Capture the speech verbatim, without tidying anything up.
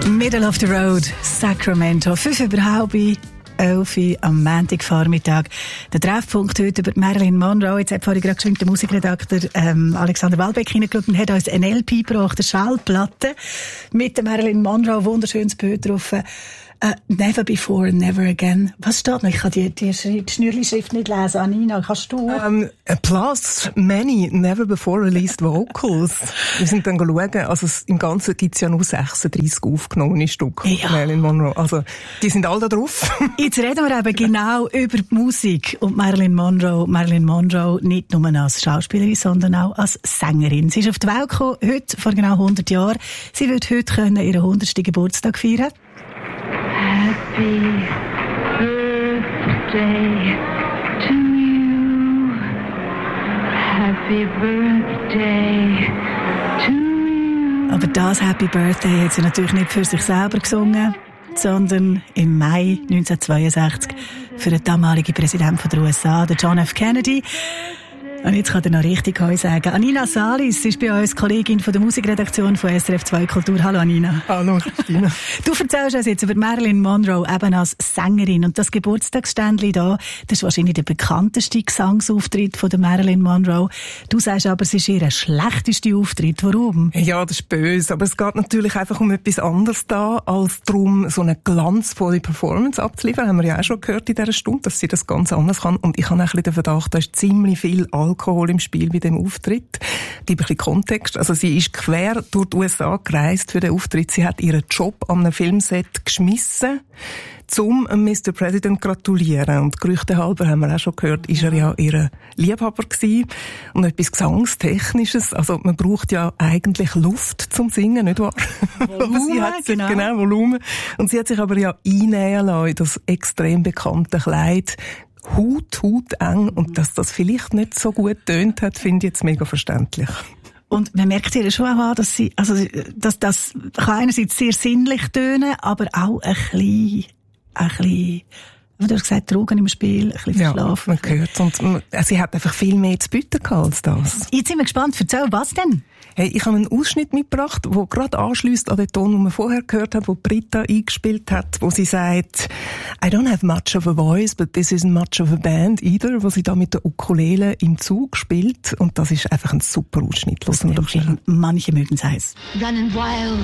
Middle of the Road, Sacramento. Fünf über halb elf am Montagvormittag. Der Treffpunkt heute über Marilyn Monroe. Jetzt hat vorhin gerade geschwind der Musikredakteur ähm, Alexander Wallbeck hineingeschaut und hat uns ein L P gebracht, eine Schallplatte mit der Marilyn Monroe. Wunderschönes Bild drauf. Uh, never before, never again. Was steht noch? Ich kann die, die, die Schnürli-Schrift nicht lesen. Anina, kannst du? Um, plus many never before released vocals. Wir sind dann schauen, also im Ganzen gibt's ja nur sechsunddreissig aufgenommene Stücke ja. von Marilyn Monroe. Also, die sind alle da drauf. Jetzt reden wir eben genau über die Musik und Marilyn Monroe. Marilyn Monroe nicht nur als Schauspielerin, sondern auch als Sängerin. Sie ist auf die Welt gekommen, heute, vor genau hundert Jahren. Sie wird heute können ihren hundertsten Geburtstag feiern. Happy birthday to you. Happy birthday to you. Aber das Happy Birthday hat sie natürlich nicht für sich selber gesungen, sondern im Mai neunzehnhundertzweiundsechzig für den damaligen Präsidenten der U S A, den John F. Kennedy. Und jetzt kann er noch richtig Heu sagen. Anina Salis ist bei uns Kollegin von der Musikredaktion von S R F zwei Kultur. Hallo Anina. Hallo Christina. Du erzählst uns jetzt über Marilyn Monroe eben als Sängerin. Und das Geburtstagsständchen da, das ist wahrscheinlich der bekannteste Gesangsauftritt von der Marilyn Monroe. Du sagst aber, es ist ihr schlechtester Auftritt. Warum? Ja, das ist böse. Aber es geht natürlich einfach um etwas anderes da, als darum, so eine glanzvolle Performance abzuliefern. Haben wir ja auch schon gehört in dieser Stunde, dass sie das ganz anders kann. Und ich habe ein bisschen den Verdacht, da ist ziemlich viel Alkohol im Spiel bei dem Auftritt. Ich gebe ein bisschen Kontext. Also sie ist quer durch die U S A gereist für den Auftritt. Sie hat ihren Job an einem Filmset geschmissen, zum Mister President gratulieren. Und Gerüchte halber, haben wir auch schon gehört, ist er ja ihr Liebhaber gewesen. Und etwas Gesangstechnisches. Also man braucht ja eigentlich Luft zum Singen, nicht wahr? Volumen, sie hat sich, genau. genau, Volumen. Und sie hat sich aber ja einnähen lassen in das extrem bekannte Kleid. Haut, Haut eng. Und dass das vielleicht nicht so gut tönt hat, finde ich jetzt mega verständlich. Und man merkt ihr schon auch an, dass sie, also, dass das kann einerseits sehr sinnlich tönen, aber auch ein bisschen, ein bisschen, du hast gesagt, Drogen im Spiel, ein bisschen verschlafen. Ja, man hört und sie hat einfach viel mehr zu bieten gehabt als das. Jetzt sind wir gespannt. Erzähl, was denn? Hey, ich habe einen Ausschnitt mitgebracht, der gerade anschliesst an den Ton, den wir vorher gehört haben, wo Britta eingespielt hat, wo sie sagt, I don't have much of a voice, but this isn't much of a band either, wo sie da mit der Ukulele im Zug spielt. Und das ist einfach ein super Ausschnitt. Manche mögen es heiß. Running wild.